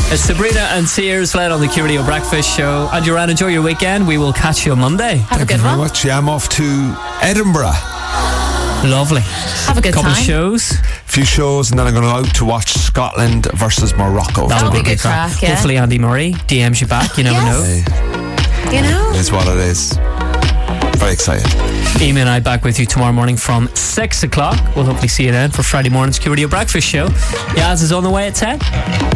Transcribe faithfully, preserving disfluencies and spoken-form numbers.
It's Sabrina and Sears led on the Q Radio Breakfast Show. And Joanne, enjoy your weekend. We will catch you on Monday. Have Thank a good you very one. much. Yeah, I'm off to Edinburgh. Lovely. Have a good Couple time. of shows. Few shows, and then I'm going out to watch Scotland versus Morocco. That'll be a good crack, yeah. Hopefully Andy Murray D Ms you back. You never Yes. know. Hey, You know? it is what it is. Very excited. Amy and I back with you tomorrow morning from six o'clock. We'll hopefully see you then for Friday morning's Q Radio Breakfast Show. Yaz is on the way at ten.